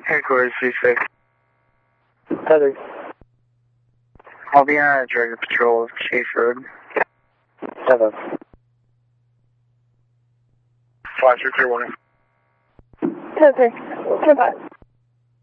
Headquarters 36. Heather. I'll be on a Director Patrol of Chase Road. 7. 5331. Okay. Goodbye.